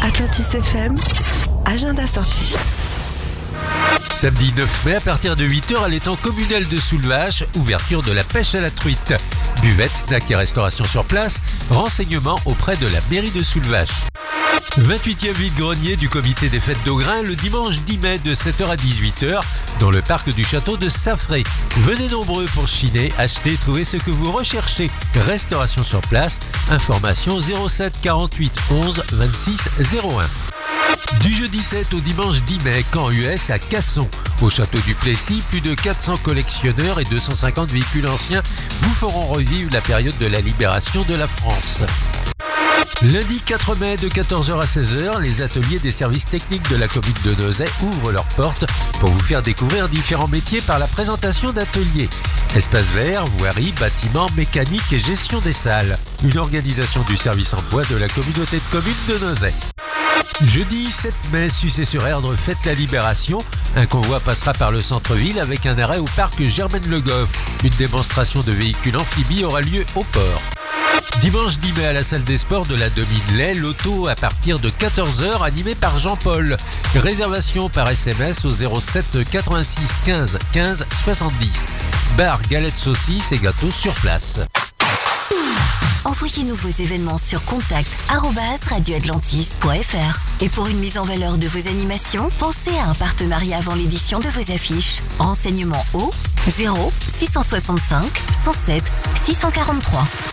Atlantis FM, agenda sorti. Samedi 9 mai, à partir de 8h, à l'étang communal de Soulvache, ouverture de la pêche à la truite. Buvette, snack et restauration sur place, renseignements auprès de la mairie de Soulvache. 28e vide-grenier du comité des fêtes d'Augrain le dimanche 10 mai de 7h à 18h dans le parc du château de Saffré. Venez nombreux pour chiner, acheter, trouver ce que vous recherchez. Restauration sur place, information 07 48 11 26 01. Du jeudi 7 au dimanche 10 mai, camp US à Casson. Au château du Plessis, plus de 400 collectionneurs et 250 véhicules anciens vous feront revivre la période de la libération de la France. Lundi 4 mai de 14h à 16h, les ateliers des services techniques de la commune de Nozay ouvrent leurs portes pour vous faire découvrir différents métiers par la présentation d'ateliers. Espace vert, voirie, bâtiment, mécanique et gestion des salles. Une organisation du service emploi de la communauté de communes de Nozay. Jeudi 7 mai, Sucé-sur-Erdre fête la libération. Un convoi passera par le centre-ville avec un arrêt au parc Germaine-Le Goff. Une démonstration de véhicules amphibies aura lieu au port. Dimanche 10 mai à la salle des sports de la Domine-Lay, l'auto à partir de 14h animé par Jean-Paul. Réservation par SMS au 07 86 15 15 70. Bar, galettes saucisses et gâteaux sur place. Envoyez-nous vos événements sur contact@radioatlantis.fr. Et pour une mise en valeur de vos animations, pensez à un partenariat avant l'édition de vos affiches. Renseignements au 0 665 107 643.